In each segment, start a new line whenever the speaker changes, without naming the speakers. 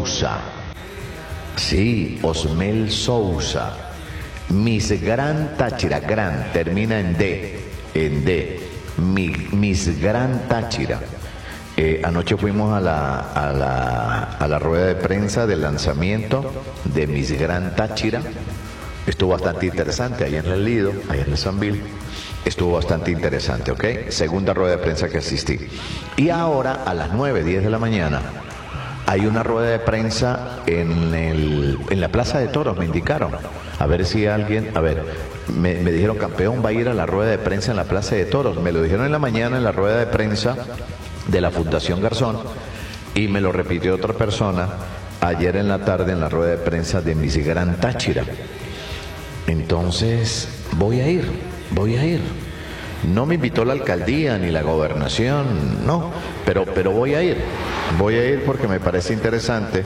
Sousa. Sí, Osmel Sousa. Miss Gran Táchira, Gran, termina en D. Miss Gran Táchira. Anoche fuimos a la rueda de prensa del lanzamiento de Miss Gran Táchira. Estuvo bastante interesante, ahí en el Lido, ahí en el Sambil. Estuvo bastante interesante, ¿ok? Segunda rueda de prensa que asistí. Y ahora, a las 9:10 de la mañana, hay una rueda de prensa en la Plaza de Toros, me indicaron. A ver si alguien, me dijeron, campeón va a ir a la rueda de prensa en la Plaza de Toros. Me lo dijeron en la mañana en la rueda de prensa de la Fundación Garzón y me lo repitió otra persona ayer en la tarde en la rueda de prensa de Miss Gran Táchira. Entonces, voy a ir. No me invitó la alcaldía ni la gobernación, no, pero voy a ir porque me parece interesante.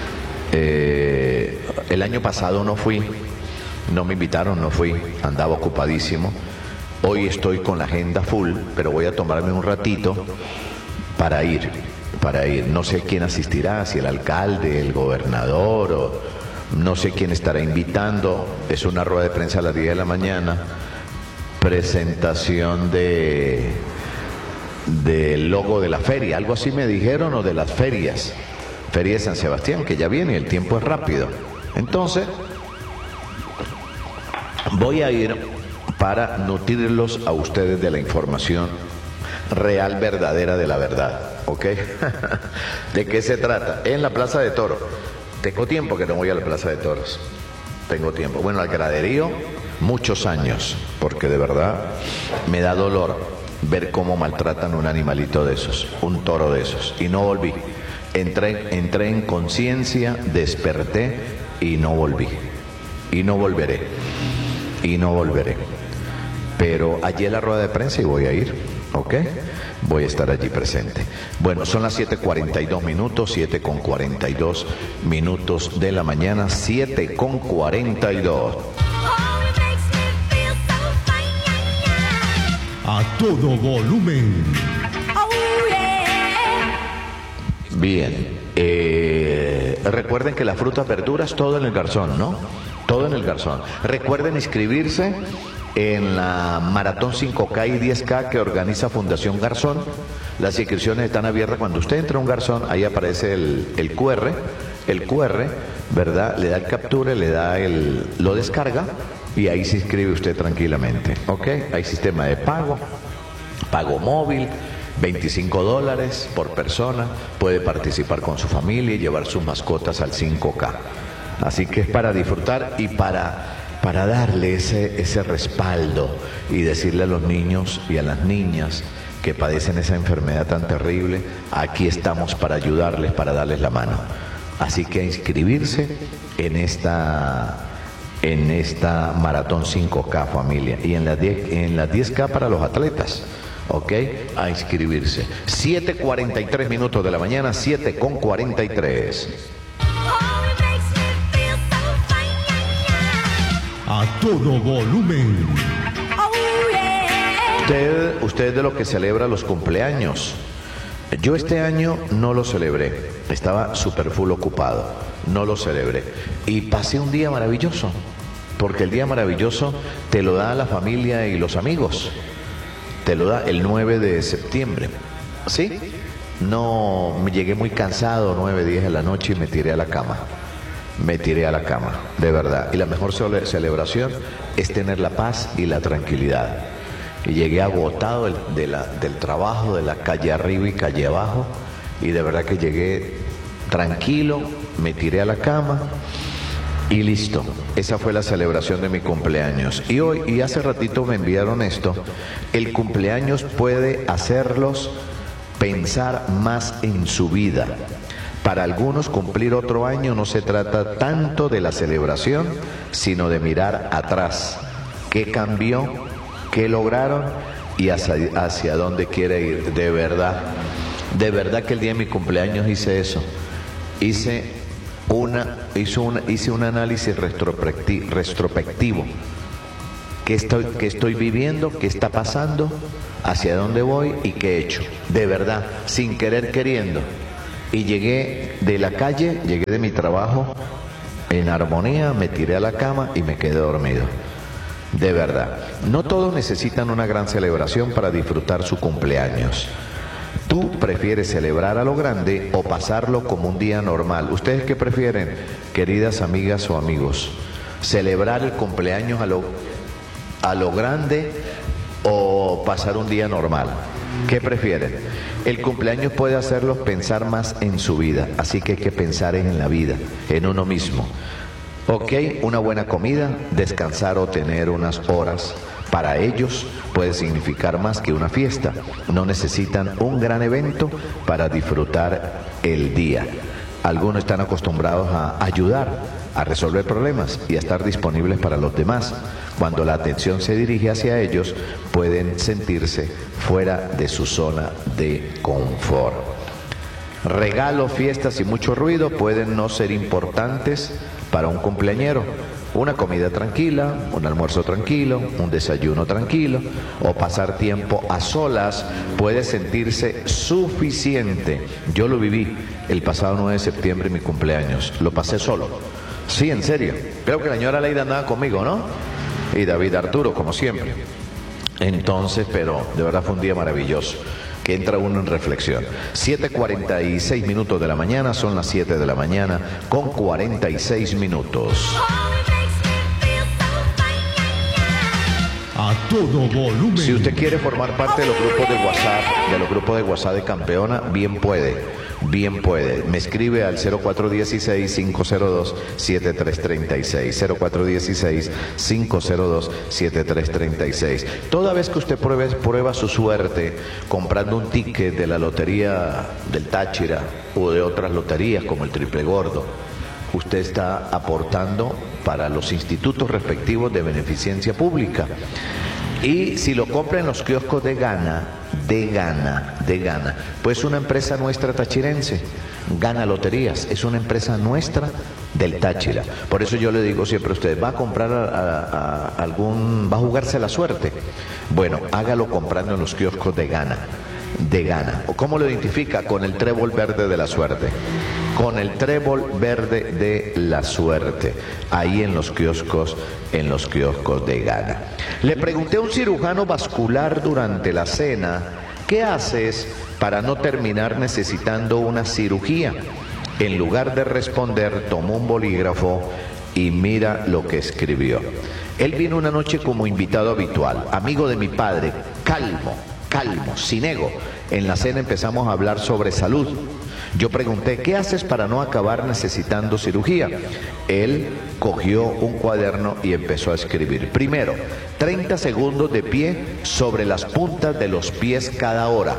El año pasado no fui, no me invitaron, no fui, andaba ocupadísimo. Hoy estoy con la agenda full, pero voy a tomarme un ratito para ir. No sé quién asistirá, si el alcalde, el gobernador, o no sé quién estará invitando. Es una rueda de prensa a las 10 de la mañana. Presentación del logo de la feria, algo así me dijeron, o de las ferias. Feria de San Sebastián, que ya viene, el tiempo es rápido. Entonces, voy a ir para nutrirlos a ustedes de la información real, verdadera de la verdad, ¿ok? ¿De qué se trata? En la Plaza de Toros. Tengo tiempo que no voy a la Plaza de Toros. Tengo tiempo. Bueno, al graderío, muchos años, porque de verdad me da dolor ver cómo maltratan un animalito de esos, un toro de esos. Y no volví. Entré en conciencia, desperté y no volví. Y no volveré. Pero allí en la rueda de prensa y voy a ir, ¿ok? Voy a estar allí presente. Bueno, son las 7:42, 7:42 de la mañana, 7:42.
A todo volumen.
Bien, recuerden que las frutas, verduras, todo en el Garzón, ¿no? Todo en el Garzón. Recuerden inscribirse en la Maratón 5K y 10K que organiza Fundación Garzón. Las inscripciones están abiertas. Cuando usted entra a un Garzón, ahí aparece el QR, ¿verdad? Le da el capture, lo descarga y ahí se inscribe usted tranquilamente, ¿ok? Hay sistema de pago móvil, $25 por persona, puede participar con su familia y llevar sus mascotas al 5K. Así que es para disfrutar y para darle ese respaldo y decirle a los niños y a las niñas que padecen esa enfermedad tan terrible, aquí estamos para ayudarles, para darles la mano. Así que a inscribirse en esta Maratón 5K, familia, y en la 10K para los atletas. ¿Ok? A inscribirse. 7:43 de la mañana, 7:43.
A todo volumen.
Usted es de los que celebra los cumpleaños. Yo este año no lo celebré. Estaba súper full ocupado. No lo celebré. Y pasé un día maravilloso. Porque el día maravilloso te lo da la familia y los amigos. Te lo da el 9 de septiembre. ¿Sí? No, me llegué muy cansado, 9, 10 de la noche y me tiré a la cama. De verdad. Y la mejor celebración es tener la paz y la tranquilidad. Y llegué agotado del trabajo, de la calle arriba y calle abajo. Y de verdad que llegué tranquilo, me tiré a la cama y listo. Esa fue la celebración de mi cumpleaños. Y hace ratito me enviaron esto. El cumpleaños puede hacerlos pensar más en su vida. Para algunos cumplir otro año no se trata tanto de la celebración, sino de mirar atrás. ¿Qué cambió? ¿Qué lograron? Y hacia dónde quiere ir. De verdad que el día de mi cumpleaños hice eso. Hice un análisis retrospectivo. ¿Qué estoy viviendo? ¿Qué está pasando? ¿Hacia dónde voy? ¿Y qué he hecho? De verdad, sin querer queriendo. y llegué de la calle, llegué de mi trabajo en armonía, me tiré a la cama y me quedé dormido. De verdad, no todos necesitan una gran celebración para disfrutar su cumpleaños. ¿Tú prefieres celebrar a lo grande o pasarlo como un día normal? ¿Ustedes qué prefieren, queridas amigas o amigos? ¿Celebrar el cumpleaños a lo grande o pasar un día normal? ¿Qué prefieren? El cumpleaños puede hacerlos pensar más en su vida, así que hay que pensar en la vida, en uno mismo. Ok, una buena comida, descansar o tener unas horas para ellos puede significar más que una fiesta. No necesitan un gran evento para disfrutar el día. Algunos están acostumbrados a ayudar, a resolver problemas y a estar disponibles para los demás. Cuando la atención se dirige hacia ellos, pueden sentirse fuera de su zona de confort. Regalos, fiestas y mucho ruido pueden no ser importantes para un cumpleañero. Una comida tranquila, un almuerzo tranquilo, un desayuno tranquilo o pasar tiempo a solas puede sentirse suficiente. Yo lo viví el pasado 9 de septiembre, mi cumpleaños. Lo pasé solo. Sí, en serio. Creo que la señora Leida andaba conmigo, ¿no? Y David Arturo, como siempre. Entonces, pero de verdad fue un día maravilloso, que entra uno en reflexión. 7:46 minutos de la mañana, son las 7 de la mañana con 46 minutos.
A todo volumen.
Si usted quiere formar parte de los grupos de WhatsApp de Campeona, bien puede. Me escribe al 0416-502-7336. 0416-502-7336. Toda vez que usted prueba su suerte comprando un ticket de la lotería del Táchira o de otras loterías como el Triple Gordo, usted está aportando para los institutos respectivos de beneficencia pública. Y si lo compra en los kioscos de Gana, pues una empresa nuestra tachirense, Gana Loterías, es una empresa nuestra del Táchira. Por eso yo le digo siempre a usted, ¿va a comprar va a jugarse la suerte? Bueno, hágalo comprando en los kioscos de Gana. ¿Cómo lo identifica? Con el trébol verde de la suerte. Con el trébol verde de la suerte, ahí en los kioscos de Gana. Le pregunté a un cirujano vascular durante la cena, ¿qué haces para no terminar necesitando una cirugía? En lugar de responder, tomó un bolígrafo y mira lo que escribió. Él vino una noche como invitado habitual, amigo de mi padre, calmo, sin ego. En la cena empezamos a hablar sobre salud. Yo pregunté, ¿qué haces para no acabar necesitando cirugía? Él cogió un cuaderno y empezó a escribir. Primero, 30 segundos de pie sobre las puntas de los pies cada hora.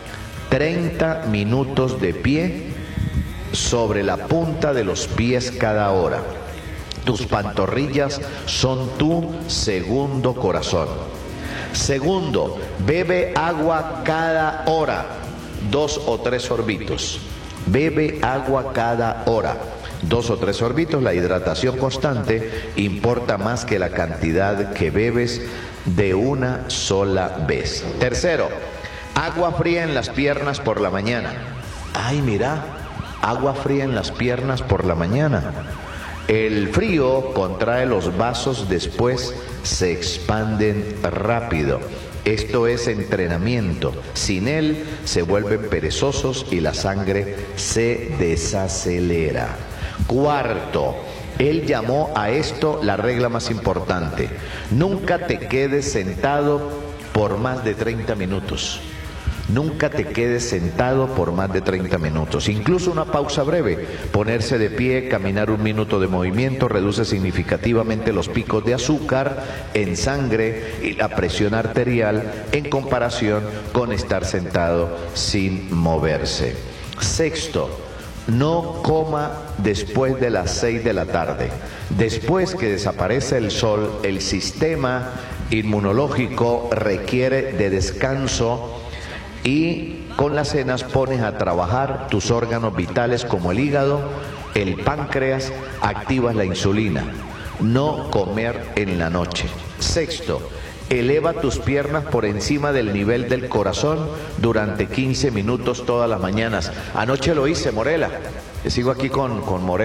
30 minutos de pie sobre la punta de los pies cada hora. Tus pantorrillas son tu segundo corazón. Segundo, bebe agua cada hora, 2 o 3 sorbitos. Bebe agua cada hora, 2 o 3 sorbitos. La hidratación constante importa más que la cantidad que bebes de una sola vez. Tercero, agua fría en las piernas por la mañana. Ay, mira, agua fría en las piernas por la mañana. El frío contrae los vasos, después se expanden rápido. Esto es entrenamiento. Sin él se vuelven perezosos y la sangre se desacelera. Cuarto, él llamó a esto la regla más importante. Nunca te quedes sentado por más de 30 minutos. Nunca te quedes sentado por más de 30 minutos. Incluso una pausa breve, ponerse de pie, caminar 1 minuto de movimiento, reduce significativamente los picos de azúcar en sangre y la presión arterial en comparación con estar sentado sin moverse. Sexto, no coma después de las 6 de la tarde. Después que desaparece el sol, el sistema inmunológico requiere de descanso y con las cenas pones a trabajar tus órganos vitales como el hígado, el páncreas, activas la insulina. No comer en la noche. Sexto, eleva tus piernas por encima del nivel del corazón durante 15 minutos todas las mañanas. Anoche lo hice, Morela. Sigo aquí con Morela.